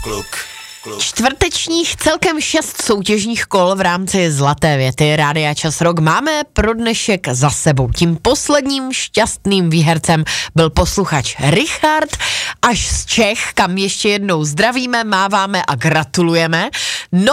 Čtvrtečních celkem 6 soutěžních kol v rámci Zlaté věty Rádia Čas Rock máme pro dnešek za sebou. Tím posledním šťastným výhercem byl posluchač Richard až z Čech, kam ještě jednou zdravíme, máváme a gratulujeme. No